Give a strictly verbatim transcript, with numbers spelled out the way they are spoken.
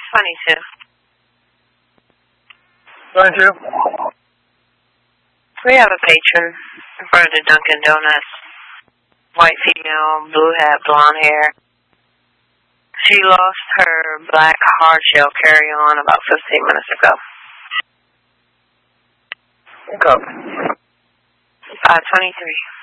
twenty-two. twenty-two? We have a patron in front of the Dunkin' Donuts. White female, blue hat, blonde hair. She lost her black hard shell carry-on about fifteen minutes ago. Okay. five twenty-three.